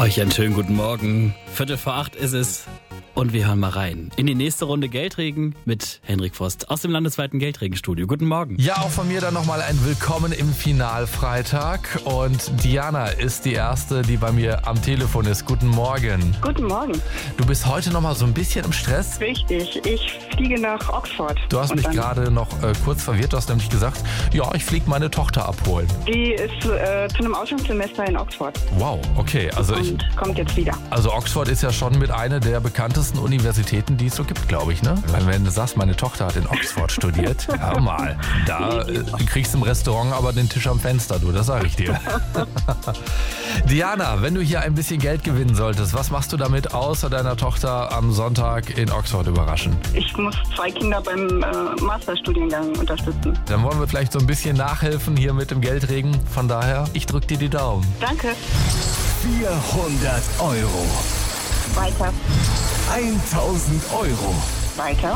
Euch einen schönen guten Morgen. 7:45 ist es und wir hören mal rein in die nächste Runde Geldregen mit Henrik Vost aus dem landesweiten Geldregenstudio. Guten Morgen. Ja, auch von mir dann nochmal ein Willkommen im Finalfreitag. Und Diana ist die Erste, die bei mir am Telefon ist. Guten Morgen. Guten Morgen. Du bist heute nochmal so ein bisschen im Stress. Richtig, ich fliege nach Oxford. Du hast mich gerade noch kurz verwirrt. Du hast nämlich gesagt, ja, ich fliege meine Tochter abholen. Die ist zu einem Auslandssemester in Oxford. Wow, okay. Und kommt jetzt wieder. Also Oxford ist ja schon mit einer der bekanntesten Universitäten, die es so gibt, glaube ich, ne? Wenn du sagst, meine Tochter hat in Oxford studiert, hör mal, da kriegst du im Restaurant aber den Tisch am Fenster, du, das sage ich dir. Diana, wenn du hier ein bisschen Geld gewinnen solltest, was machst du damit, außer deiner Tochter am Sonntag in Oxford überraschen? Ich muss 2 Kinder beim Masterstudiengang unterstützen. Dann wollen wir vielleicht so ein bisschen nachhelfen hier mit dem Geldregen. Von daher, ich drück dir die Daumen. Danke. 400 Euro. Weiter. 1000 Euro. Weiter.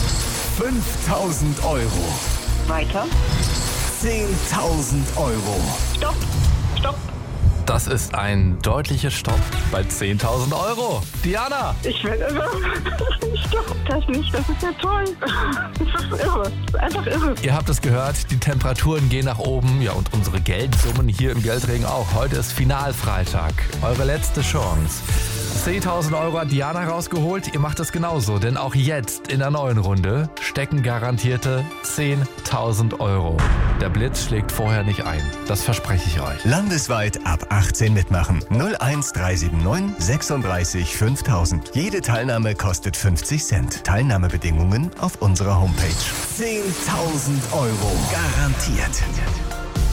5000 Euro. Weiter. 10.000 Euro. Stopp. Stopp. Das ist ein deutlicher Stopp bei 10.000 Euro. Diana! Ich werde irre. Ich glaube das nicht. Das ist ja toll. Das ist irre. Das ist einfach irre. Ihr habt es gehört, die Temperaturen gehen nach oben, ja, und unsere Geldsummen hier im Geldregen auch. Heute ist Finalfreitag, eure letzte Chance. 10.000 Euro hat Diana rausgeholt, ihr macht es genauso, denn auch jetzt in der neuen Runde stecken garantierte 10.000 Euro. Der Blitz schlägt vorher nicht ein, das verspreche ich euch. Landesweit ab 18 mitmachen. 01379 36 5000. Jede Teilnahme kostet 50 Cent. Teilnahmebedingungen auf unserer Homepage. 10.000 Euro garantiert.